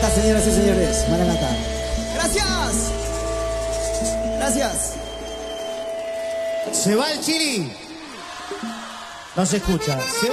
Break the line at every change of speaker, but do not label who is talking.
Maranata, señoras y señores. Maranata. Gracias. Gracias.
Se va el Chiri. No se escucha.